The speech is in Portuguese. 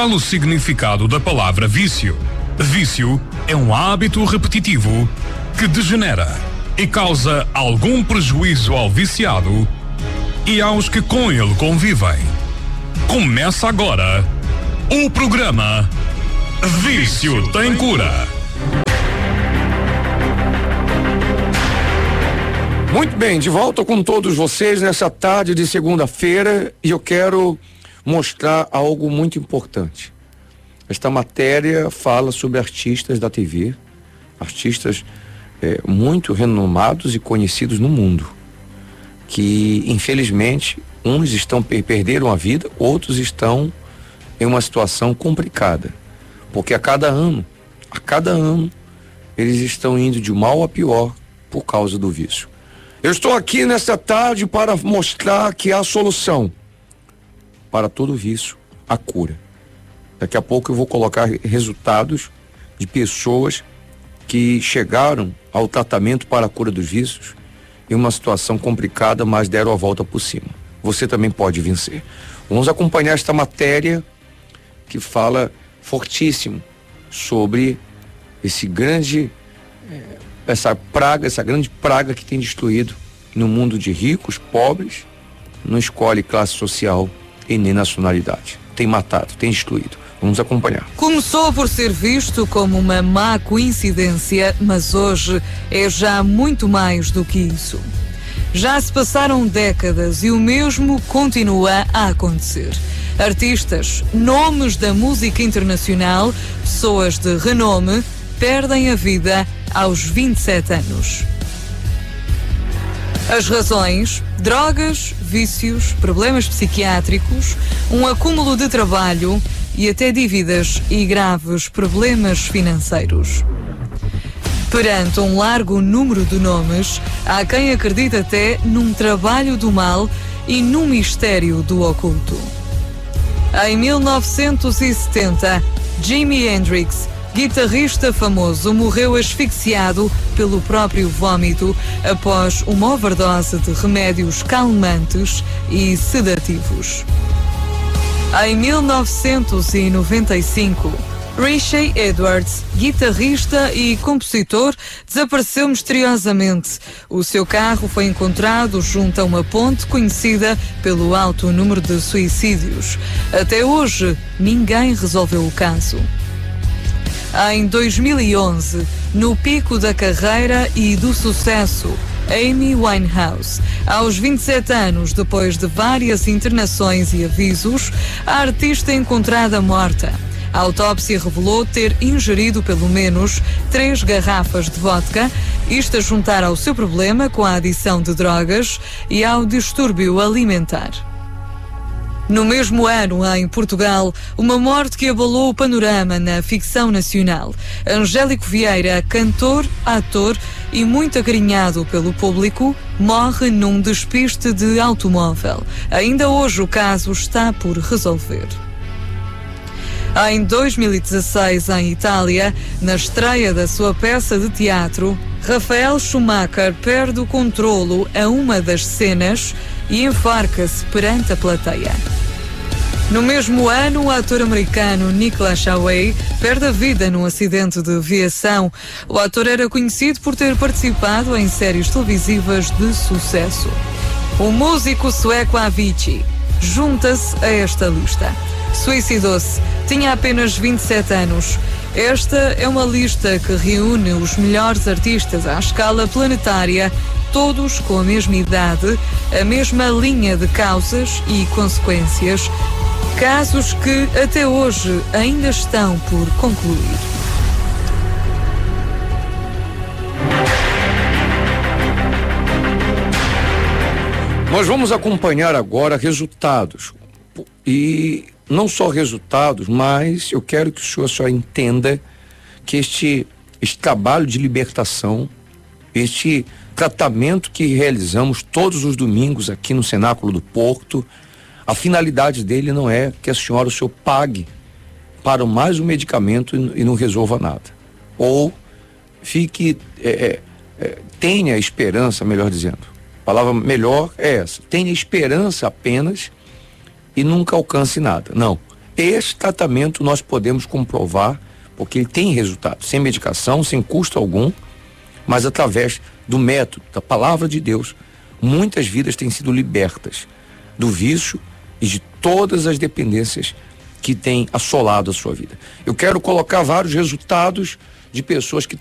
Qual o significado da palavra vício? Vício é um hábito repetitivo que degenera e causa algum prejuízo ao viciado e aos que com ele convivem. Começa agora o programa Vício Tem Cura. Muito bem, de volta com todos vocês nessa tarde de segunda-feira, e eu quero mostrar algo muito importante. Esta matéria fala sobre artistas da TV, artistas muito renomados e conhecidos no mundo, que infelizmente uns perderam a vida, outros estão em uma situação complicada, porque a cada ano eles estão indo de mal a pior por causa do vício. Eu estou aqui nesta tarde para mostrar que há solução para todo vício, a cura. Daqui a pouco eu vou colocar resultados de pessoas que chegaram ao tratamento para a cura dos vícios em uma situação complicada, mas deram a volta por cima. Você também pode vencer. Vamos acompanhar esta matéria que fala fortíssimo sobre essa grande praga que tem destruído no mundo de ricos, pobres, não escolhe classe social e nem nacionalidade. Tem matado, tem destruído. Vamos acompanhar. Começou por ser visto como uma má coincidência, mas hoje é já muito mais do que isso. Já se passaram décadas e o mesmo continua a acontecer. Artistas, nomes da música internacional, pessoas de renome, perdem a vida aos 27 anos. As razões: drogas, vícios, problemas psiquiátricos, um acúmulo de trabalho e até dívidas e graves problemas financeiros. Perante um largo número de nomes, há quem acredita até num trabalho do mal e num mistério do oculto. Em 1970, Jimi Hendrix, guitarrista famoso, morreu asfixiado pelo próprio vômito após uma overdose de remédios calmantes e sedativos. Em 1995, Richie Edwards, guitarrista e compositor, desapareceu misteriosamente. O seu carro foi encontrado junto a uma ponte conhecida pelo alto número de suicídios. Até hoje, ninguém resolveu o caso. Em 2011, no pico da carreira e do sucesso, Amy Winehouse, aos 27 anos, depois de várias internações e avisos, a artista é encontrada morta. A autópsia revelou ter ingerido pelo menos 3 garrafas de vodka, isto a juntar ao seu problema com a adição de drogas e ao distúrbio alimentar. No mesmo ano, em Portugal, uma morte que abalou o panorama na ficção nacional. Angélico Vieira, cantor, ator e muito acarinhado pelo público, morre num despiste de automóvel. Ainda hoje o caso está por resolver. Em 2016, em Itália, na estreia da sua peça de teatro, Rafael Schumacher perde o controlo a uma das cenas e enforca-se perante a plateia. No mesmo ano, o ator americano Nicholas Hoult perde a vida num acidente de viação. O ator era conhecido por ter participado em séries televisivas de sucesso. O músico sueco Avicii junta-se a esta lista. Suicidou-se, tinha apenas 27 anos. Esta é uma lista que reúne os melhores artistas à escala planetária, todos com a mesma idade, a mesma linha de causas e consequências, casos que até hoje ainda estão por concluir. Nós vamos acompanhar agora resultados, e não só resultados, mas eu quero que o senhor entenda que este trabalho de libertação, este tratamento que realizamos todos os domingos aqui no Cenáculo do Porto, a finalidade dele não é que o senhor pague para mais um medicamento e não resolva nada. Ou fique, tenha esperança, melhor dizendo. A palavra melhor é essa. Tenha esperança apenas e nunca alcance nada. Não. Esse tratamento nós podemos comprovar, porque ele tem resultado, sem medicação, sem custo algum, mas através do método, da palavra de Deus, muitas vidas têm sido libertas do vício e de todas as dependências que têm assolado a sua vida. Eu quero colocar vários resultados de pessoas que